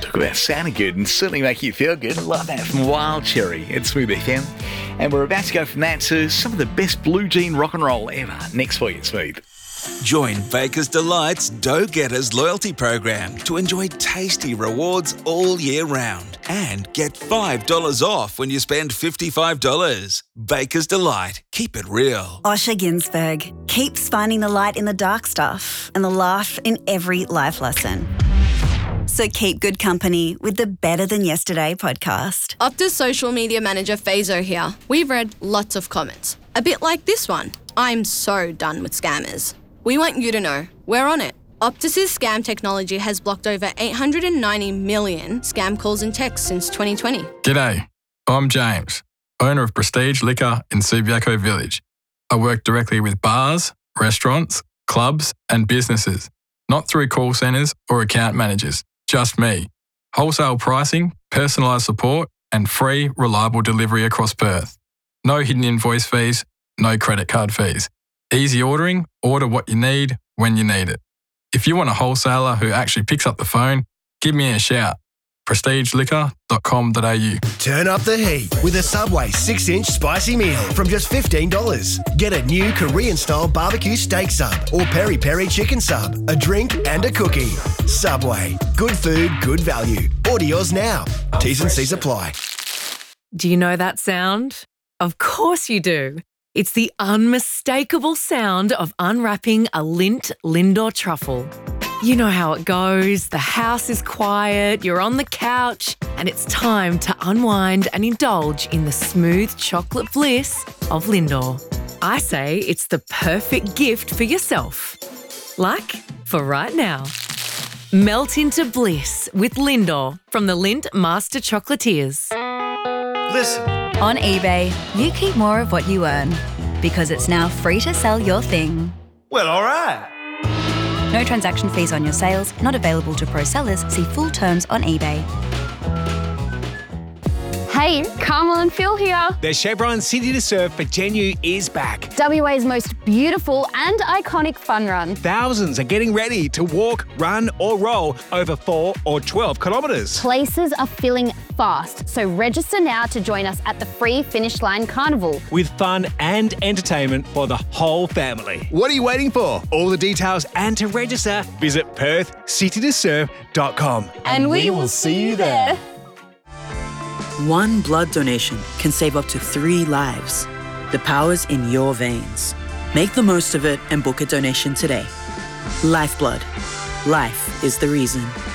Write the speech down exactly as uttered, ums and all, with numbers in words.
Talk about sounding good and certainly make you feel good. Love that from Wild Cherry at Smooth F M. And we're about to go from that to some of the best blue jean rock and roll ever next week at Smooth. Join Baker's Delight's Dough Getters loyalty program to enjoy tasty rewards all year round and get five dollars off when you spend fifty-five dollars. Baker's Delight. Keep it real. Osher Ginsberg keeps finding the light in the dark stuff and the laugh in every life lesson. So keep good company with the Better Than Yesterday podcast. Optus social media manager Fazo here. We've read lots of comments. A bit like this one. I'm so done with scammers. We want you to know, we're on it. Optus's scam technology has blocked over eight hundred ninety million scam calls and texts since twenty twenty. G'day, I'm James, owner of Prestige Liquor in Subiaco Village. I work directly with bars, restaurants, clubs and businesses, not through call centres or account managers, just me. Wholesale pricing, personalised support and free, reliable delivery across Perth. No hidden invoice fees, no credit card fees. Easy ordering, order what you need when you need it. If you want a wholesaler who actually picks up the phone, give me a shout. prestige liquor dot com dot a u. Turn up the heat with a Subway six inch spicy meal from just fifteen dollars. Get a new Korean-style barbecue steak sub or peri-peri chicken sub, a drink and a cookie. Subway. Good food, good value. Order yours now. T's and C's apply. Do you know that sound? Of course you do. It's the unmistakable sound of unwrapping a Lindt Lindor truffle. You know how it goes. The house is quiet, you're on the couch, and it's time to unwind and indulge in the smooth chocolate bliss of Lindor. I say it's the perfect gift for yourself. Like for right now. Melt into bliss with Lindor from the Lindt Master Chocolatiers. Listen. On eBay, you keep more of what you earn because it's now free to sell your thing. Well, all right. No transaction fees on your sales, not available to pro sellers. See full terms on eBay. Hey, Carmel and Phil here. The Chevron City to Surf for Genu is back. W A's most beautiful and iconic fun run. Thousands are getting ready to walk, run or roll over four or twelve kilometres. Places are filling fast, so register now to join us at the free Finish Line Carnival. With fun and entertainment for the whole family. What are you waiting for? All the details and to register, visit perth city to surf dot com. And we will see you there. One blood donation can save up to three lives. The power's in your veins. Make the most of it and book a donation today. Lifeblood. Life is the reason.